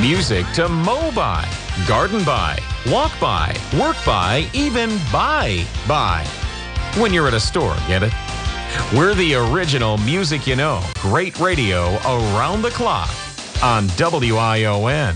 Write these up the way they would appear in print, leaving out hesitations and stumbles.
Music to mow by, garden by, walk by, work by, even buy by. When you're at a store, get it? We're the original music you know. Great radio around the clock on WION.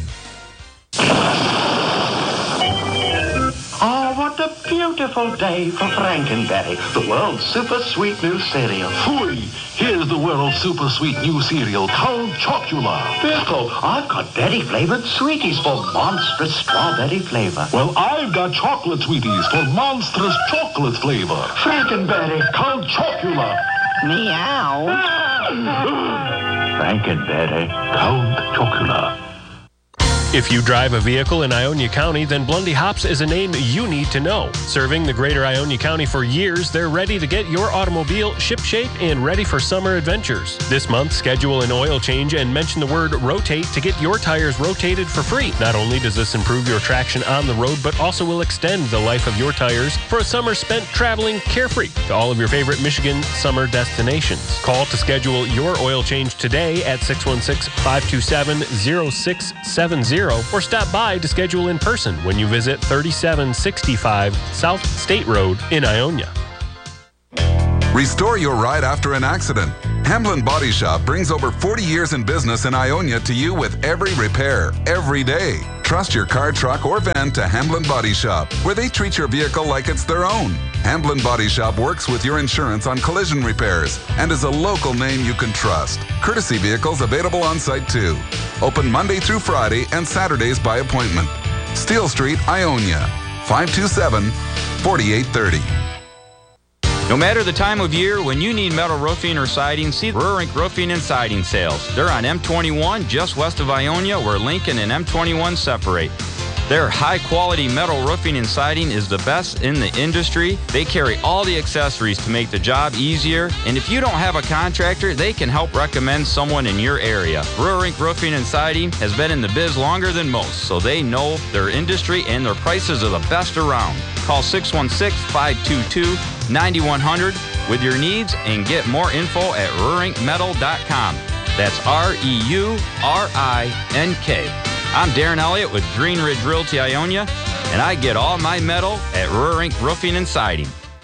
Oh, what a beautiful day for Frankenberry, the world's super sweet new cereal. Phooey! Here's the world's super sweet new cereal, Count Chocula. Bickle, I've got berry-flavored sweeties for monstrous strawberry flavor. Well, I've got chocolate sweeties for monstrous chocolate flavor. Frankenberry, Count Chocula. meow. Frankenberry, Count Chocula. If you drive a vehicle in Ionia County, then Blondie Hops is a name you need to know. Serving the greater Ionia County for years, they're ready to get your automobile shipshape and ready for summer adventures. This month, schedule an oil change and mention the word rotate to get your tires rotated for free. Not only does this improve your traction on the road, but also will extend the life of your tires for a summer spent traveling carefree to all of your favorite Michigan summer destinations. Call to schedule your oil change today at 616-527-0670. Or stop by to schedule in person when you visit 3765 South State Road in Ionia. Restore your ride after an accident. Hamblin Body Shop brings over 40 years in business in Ionia to you with every repair, every day. Trust your car, truck, or van to Hamblin Body Shop, where they treat your vehicle like it's their own. Hamblin Body Shop works with your insurance on collision repairs and is a local name you can trust. Courtesy vehicles available on site too. Open Monday through Friday and Saturdays by appointment. Steel Street, Ionia, 527-4830. No matter the time of year, when you need metal roofing or siding, see Rurink Roofing and Siding Sales. They're on M21, just west of Ionia, where Lincoln and M21 separate. Their high-quality metal roofing and siding is the best in the industry. They carry all the accessories to make the job easier. And if you don't have a contractor, they can help recommend someone in your area. Rurink Roofing and Siding has been in the biz longer than most, so they know their industry and their prices are the best around. Call 616-522-9100 with your needs and get more info at rurinkmetal.com. That's REURINK. I'm Darren Elliott with Green Ridge Realty Ionia, and I get all my metal at Rurink Roofing and Siding.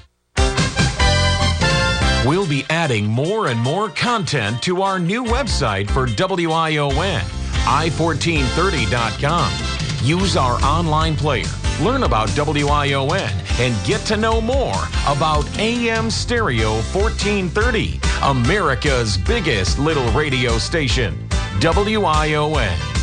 We'll be adding more and more content to our new website for WION, i1430.com. Use our online player, learn about WION, and get to know more about AM Stereo 1430, America's biggest little radio station, WION.